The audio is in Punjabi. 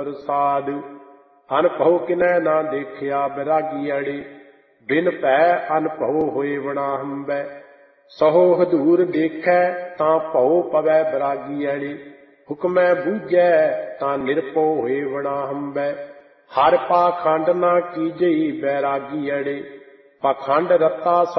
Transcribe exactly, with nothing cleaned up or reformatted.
ਪ੍ਰਸਾਦ। ਅਨਭਉ ਕਿਨੈ ਨਾ ਦੇਖਿਆ ਬਿਰਾਗੀ ਅੜੇ, ਬਿਨ ਭੈ ਅਨਭਉ ਹੋਏ ਵਣਾ ਹੰਬੈ। ਸਹੋ ਹਦੂਰ ਦੇਖੈ ਤਾਂ ਭਉ ਪਵੈ ਬਿਰਾਗੀ ਅੜੇ, ਹੁਕਮੈ ਬੂਝੈ ਤਾਂ ਨਿਰਭਉ ਹੋਏ ਵਣਾ ਹੰਬੈ। ਹਰਿ ਪਾਖੰਡ ਨਾ ਕੀਜਈ ਬੈਰਾਗੀ ਅੜੇ, ਪਾਖੰਡ ਰਤਾ